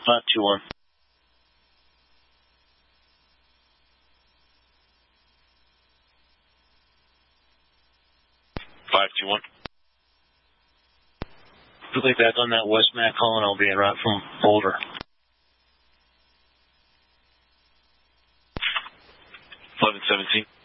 521. 521. Quickly back on that West Mac call, and I'll be en route from Boulder. 1117.